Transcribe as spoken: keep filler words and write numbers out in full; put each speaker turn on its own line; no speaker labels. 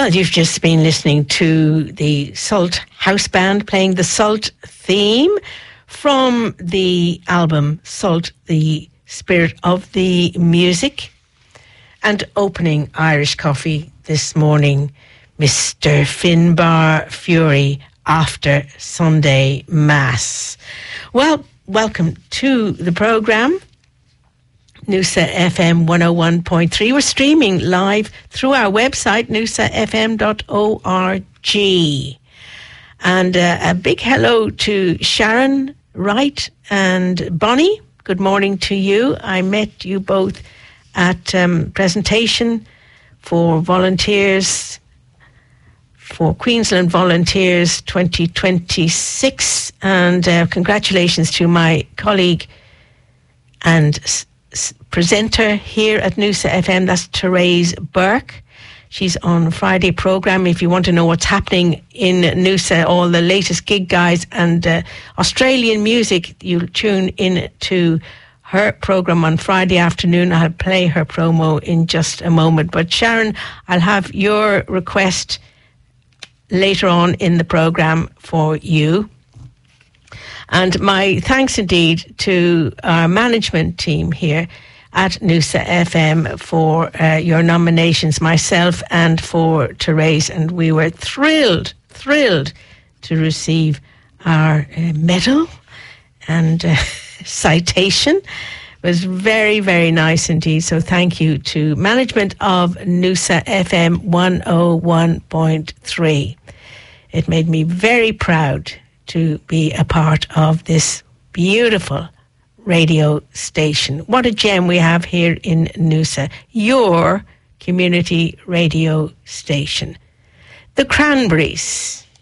Well, you've just been listening to the Salt House Band playing the Salt theme from the album Salt, the Spirit of the Music. And opening Irish Coffee this morning, Mister Finbar Fury, After Sunday Mass. Well, welcome to the programme. Noosa F M one oh one point three. We're streaming live through our website, noosa f m dot org. And uh, a big hello to Sharon Wright and Bonnie. Good morning to you. I met you both at um, presentation for volunteers, for Queensland Volunteers twenty twenty-six. And uh, congratulations to my colleague and s- s- presenter here at Noosa F M, that's Therese Burke. She's on Friday programme. If you want to know what's happening in Noosa, all the latest gig guides and uh, Australian music, you'll tune in to her programme on Friday afternoon. I'll play her promo in just a moment. But Sharon, I'll have your request later on in the programme for you. And my thanks indeed to our management team here at Noosa F M for uh, your nominations, myself and for Therese. And we were thrilled, thrilled to receive our uh, medal and uh, citation. It was very, very nice indeed. So thank you to management of Noosa F M one oh one point three. It made me very proud to be a part of this beautiful radio station. What a gem we have here in Noosa, your community radio station. The Cranberries.